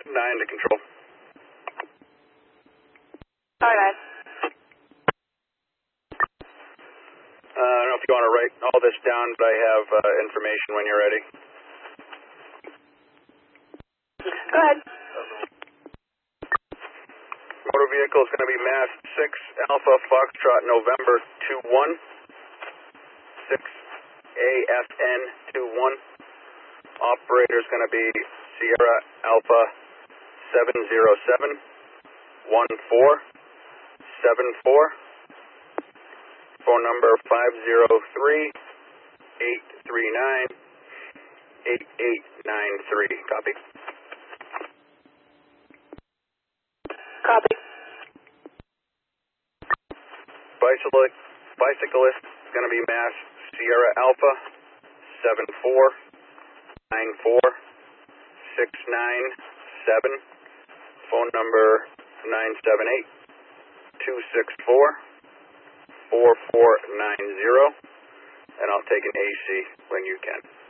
9 to control. All right. I don't know if you want to write all this down, but I have information when you're ready. Go ahead. Motor vehicle is going to be Mass 6 Alpha Foxtrot November 21, 6 AFN 21. Operator is going to be Sierra Alpha 707 1474. Phone number 503-839-8893. Copy? Copy. Bicyclist is going to be Mass Sierra Alpha 7494697. Phone number 978-264-4490. And I'll take an AC when you can.